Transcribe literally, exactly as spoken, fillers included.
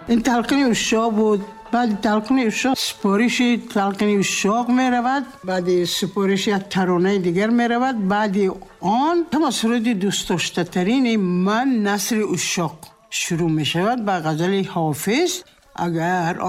این تلقین عشاق بود. بعد تلقین عشاق سپارش تلقین عشاق می رود، بعد سپارش ترانه دیگر می رود، بعد آن توسط دوست داشته ترین من نصر عشاق شروع می شود با غزل حافظ. اگر